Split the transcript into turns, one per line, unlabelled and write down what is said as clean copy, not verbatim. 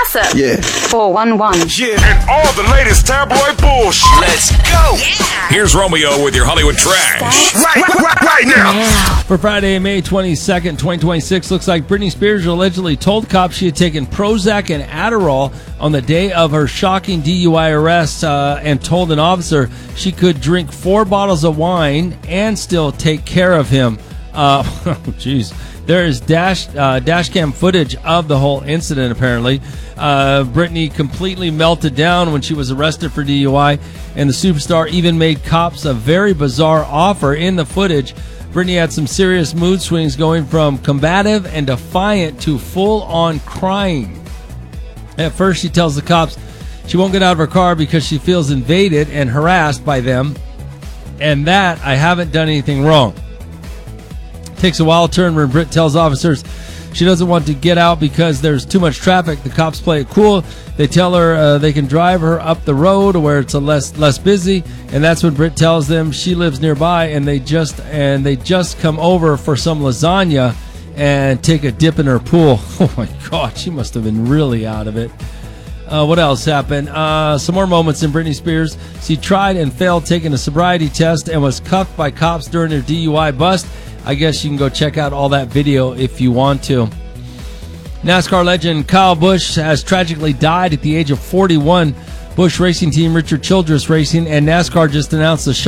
Gossip.
Yeah.
411.
Yeah, and all the latest tabloid bullshit. Let's go.
Yeah.
Here's Romeo with your Hollywood Trash.
Right now.
For Friday, May 22nd, 2026, looks like Britney Spears allegedly told cops she had taken Prozac and Adderall on the day of her shocking DUI arrest and told an officer she could drink 4 bottles of wine and still take care of him. Jeez. There is dash cam footage of the whole incident, apparently. Britney completely melted down when she was arrested for DUI, and the superstar even made cops a very bizarre offer in the footage. Britney had some serious mood swings, going from combative and defiant to full-on crying. At first, she tells the cops she won't get out of her car because she feels invaded and harassed by them, and that I haven't done anything wrong. Takes a wild turn when Britt tells officers she doesn't want to get out because there's too much traffic. The cops play it cool. They tell her they can drive her up the road where it's less busy, and that's when Britt tells them she lives nearby, and they just come over for some lasagna and take a dip in her pool. Oh my God, she must have been really out of it. What else happened? Some more moments in Britney Spears. She tried and failed taking a sobriety test and was cuffed by cops during her DUI bust. I guess you can go check out all that video if you want to. NASCAR legend Kyle Busch has tragically died at the age of 41. Busch Racing Team, Richard Childress Racing, and NASCAR just announced the